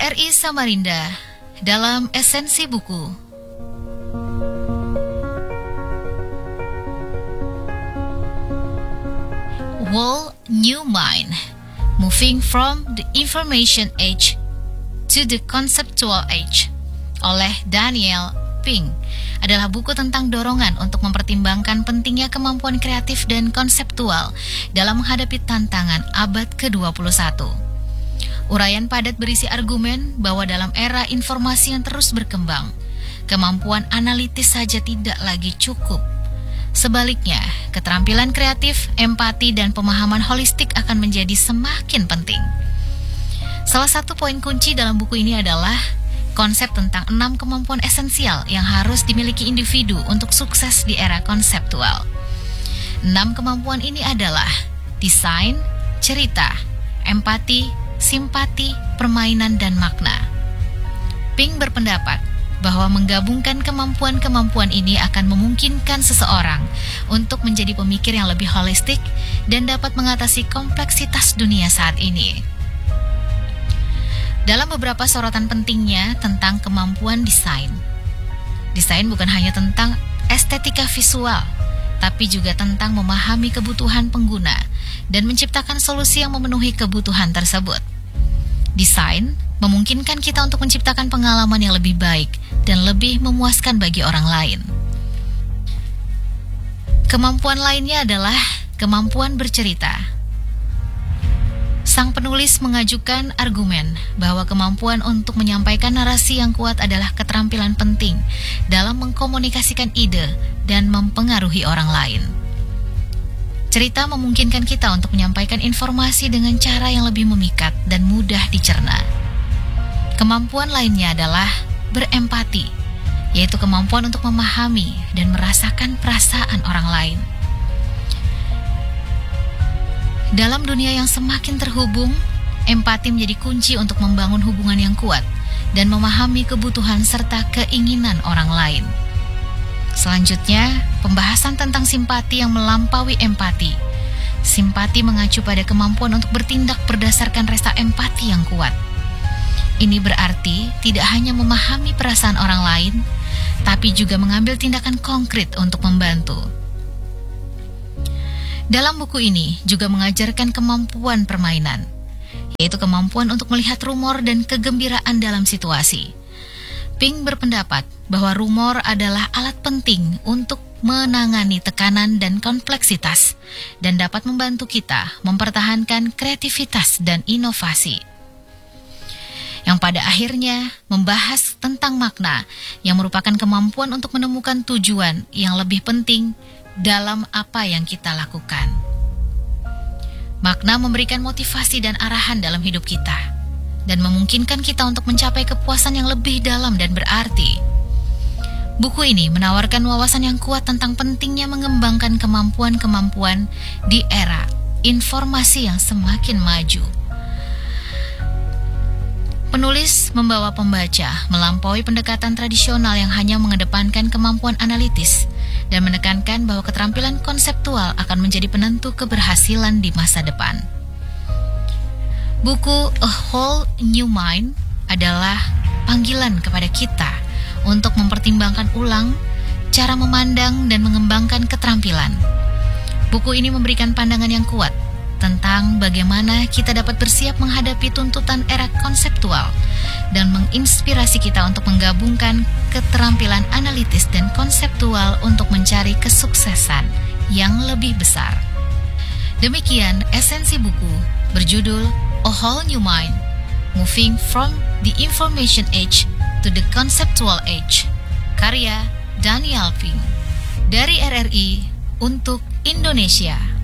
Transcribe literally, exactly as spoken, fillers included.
R R I Samarinda dalam esensi buku. Whole New Mind, Moving from the Information Age to the Conceptual Age oleh Daniel Pink adalah buku tentang dorongan untuk mempertimbangkan pentingnya kemampuan kreatif dan konseptual dalam menghadapi tantangan abad ke dua puluh satu. Uraian padat berisi argumen bahwa dalam era informasi yang terus berkembang, kemampuan analitis saja tidak lagi cukup. Sebaliknya, keterampilan kreatif, empati, dan pemahaman holistik akan menjadi semakin penting. Salah satu poin kunci dalam buku ini adalah konsep tentang enam kemampuan esensial yang harus dimiliki individu untuk sukses di era konseptual. Enam kemampuan ini adalah desain, cerita, empati, simpati, permainan, dan makna. Pink berpendapat bahwa menggabungkan kemampuan-kemampuan ini akan memungkinkan seseorang untuk menjadi pemikir yang lebih holistik dan dapat mengatasi kompleksitas dunia saat ini. Dalam beberapa sorotan pentingnya tentang kemampuan desain. Desain bukan hanya tentang estetika visual, tapi juga tentang memahami kebutuhan pengguna dan menciptakan solusi yang memenuhi kebutuhan tersebut. Desain memungkinkan kita untuk menciptakan pengalaman yang lebih baik dan lebih memuaskan bagi orang lain. Kemampuan lainnya adalah kemampuan bercerita. Sang penulis mengajukan argumen bahwa kemampuan untuk menyampaikan narasi yang kuat adalah keterampilan penting dalam mengkomunikasikan ide dan mempengaruhi orang lain. Cerita memungkinkan kita untuk menyampaikan informasi dengan cara yang lebih memikat dan mudah dicerna. Kemampuan lainnya adalah berempati, yaitu kemampuan untuk memahami dan merasakan perasaan orang lain. Dalam dunia yang semakin terhubung, empati menjadi kunci untuk membangun hubungan yang kuat dan memahami kebutuhan serta keinginan orang lain. Selanjutnya, pembahasan tentang simpati yang melampaui empati. Simpati mengacu pada kemampuan untuk bertindak berdasarkan rasa empati yang kuat. Ini berarti tidak hanya memahami perasaan orang lain, tapi juga mengambil tindakan konkret untuk membantu. Dalam buku ini juga mengajarkan kemampuan permainan, yaitu kemampuan untuk melihat rumor dan kegembiraan dalam situasi. Pink berpendapat bahwa rumor adalah alat penting untuk menangani tekanan dan kompleksitas dan dapat membantu kita mempertahankan kreativitas dan inovasi. Yang pada akhirnya membahas tentang makna yang merupakan kemampuan untuk menemukan tujuan yang lebih penting dalam apa yang kita lakukan. Makna memberikan motivasi dan arahan dalam hidup kita dan memungkinkan kita untuk mencapai kepuasan yang lebih dalam dan berarti. Buku ini menawarkan wawasan yang kuat tentang pentingnya mengembangkan kemampuan-kemampuan di era informasi yang semakin maju. Penulis membawa pembaca melampaui pendekatan tradisional yang hanya mengedepankan kemampuan analitis dan menekankan bahwa keterampilan konseptual akan menjadi penentu keberhasilan di masa depan. Buku A Whole New Mind adalah panggilan kepada kita untuk mempertimbangkan ulang cara memandang dan mengembangkan keterampilan. Buku ini memberikan pandangan yang kuat tentang bagaimana kita dapat bersiap menghadapi tuntutan era konseptual dan menginspirasi kita untuk menggabungkan keterampilan analitis dan konseptual untuk mencari kesuksesan yang lebih besar. Demikian esensi buku berjudul A Whole New Mind, Moving from the Information Age to the Conceptual Age, karya Daniel Pink, dari R R I untuk Indonesia.